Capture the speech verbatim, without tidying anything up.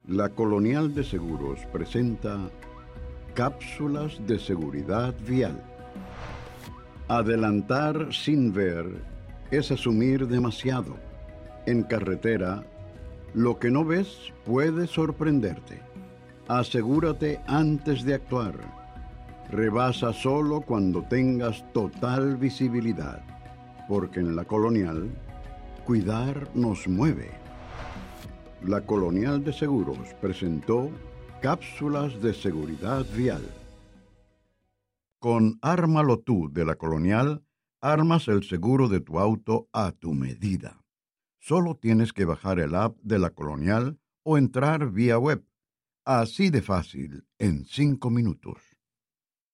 La Colonial de Seguros presenta cápsulas de seguridad vial. Adelantar sin ver es asumir demasiado. En carretera, lo que no ves puede sorprenderte. Asegúrate antes de actuar. Rebasa solo cuando tengas total visibilidad, porque en la Colonial, cuidar nos mueve. La Colonial de Seguros presentó cápsulas de seguridad vial. Con Ármalo Tú de la Colonial, armas el seguro de tu auto a tu medida. Solo tienes que bajar el app de la Colonial o entrar vía web. Así de fácil, en cinco minutos.